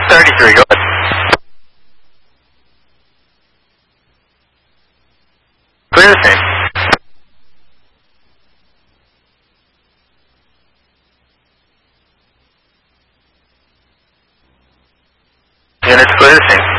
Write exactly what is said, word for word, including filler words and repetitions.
thirty-three, go ahead. Clear the same. Units clear the same.